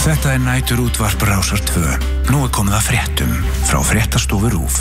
Þetta nætur útvarp Rásar 2. Nú komið að fréttum frá fréttastofu RÚV.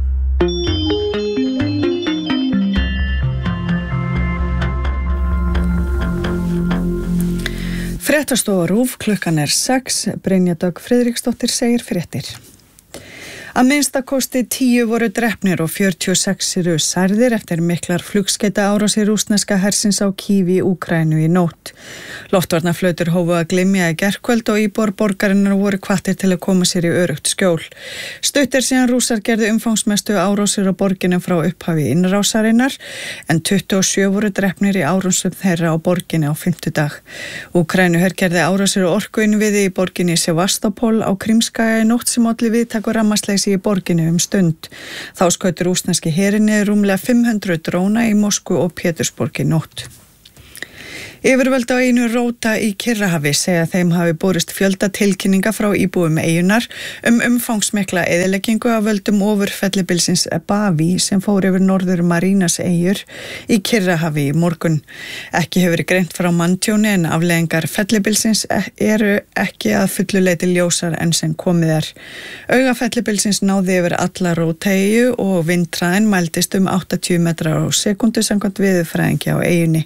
Fréttastofa RÚV, klukkan 6, Brynja Dögg Friðriksdóttir segir fréttir. Að minnstakosti 10 voru drepnir og 46 eru særðir eftir miklar flugskeita árásir rússneska hersins á Kyiv í Úkraínu í nótt. Loftvarnarflautur hófu að glymja í gærkvöld og íbúar borgarinnar voru hvattir til að koma sér í öruggt skjól. Stutt síðan Rússar gerðu umfangsmestu árásir á borginum frá upphafi innrásarinnar, en 27 voru drepnir í árásum þeirra á borginni á fimmtudag. Úkraínuher gerði árásir á orkuinnviði í borginni Sevastopol á Krímskaga í nótt sem olli víðtæku rafmagnsleysi í borginni stund. Þá skaut rússneski herinn niður rúmlega 500 dróna í Moskvu og Pétursborg í nótt. Yfirvöld á einu Róta í Kyrrahafi segja að þeim hafi borist fjölda tilkynninga frá íbúum eyjunnar umfangsmikla eyðileggingu af völdum ofurfellibylsins Bavi sem fór yfir norður Marínas eyjur í Kyrrahafi í morgun. Ekki hefur verið greint frá manntjóni en afleiðingar fellibylsins eru ekki að fullu leyti ljósar enn sem komið er. Auga fellibylsins náði yfir alla Rótaeyju og vindhraðinn mældist 80 metrar á sekundu samkvæmt veðurfræðingi á eyjunni.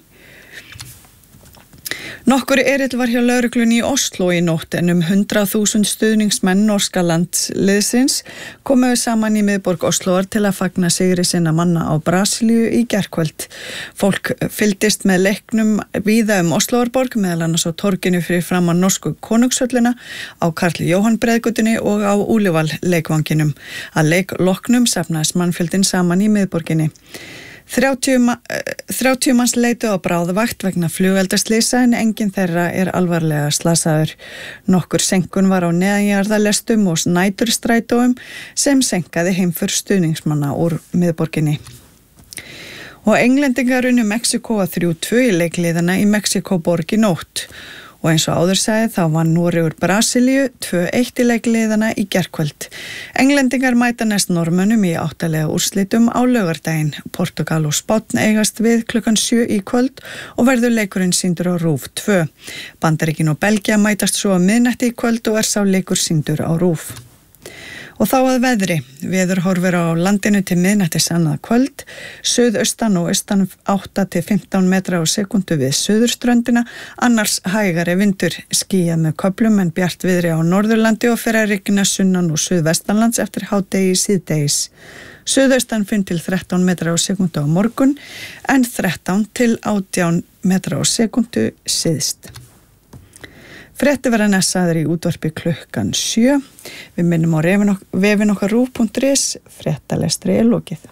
Nokkur erill var hjá lögreglunni í Oslo í nótt en 100.000 stuðningsmenn norska landsliðsins komu saman í miðborg Osloar til að fagna sigri sinna manna á Brasilíu í gærkvöld. Fólk fylgdist með leiknum víða Osloarborg, meðal annars á torginu fyrir framan norsku konungshöllina, á Karl Jóhann breiðgötunni og á Úlfal leikvanginum. Að leik loknum safnaðist mannfjöldinn saman í miðborginni. 30 manns leituðu á bráðavakt vegna flugeldaslysa en enginn þeirra er alvarlega slasaður. Nokkur senkun var á neðanjarðarlestum og næturstrætóum sem senkaði heimför stuðningsmanna úr miðborginni. Og Englendingar unnu Mexíkó að 3-2 í leikliðana í Mexíkóborg í nótt. Og eins og áður sagði þá vann Noregur Brasilíu 2-1 í leikliðana í gærkvöld. Englendingar mæta næst Norðmönnum í 8-lega úrslitum á laugardaginn. Portugal og Spánn eigast við klukkan 7 í kvöld og verður leikurinn sýndur á RÚV 2. Bandaríkin og Belgía mætast svo að miðnætti í kvöld og sá leikur sýndur á RÚV. Og þá að veðri. Veður horfir á landinu til miðnættis annað kvöld, suðaustan og austan 8-15 metra á sekundu við suðurströndina, annars hægari vindur, skýjað með köflum en bjart viðri á Norðurlandi og fer að rigna sunnan og suðvestanlands eftir hádegi síðdegis. Suðaustan 5-13 metra á sekundu á morgun en 13-18 metra á sekundu síðst. Fréttir verða næssaður í útvarpi klukkan 7. Við minnum á vefinn okkar RÚV.is, fréttalestri er lokið.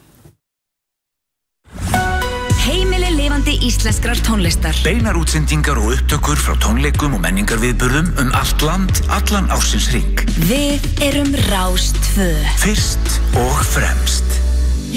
Heimili lifandi íslenskrar tónlistar. Beinar útsendingar og upptökur frá tónleikum og menningarviðburðum allt land, allan ársins hring. Við erum Rás 2. Fyrst og fremst.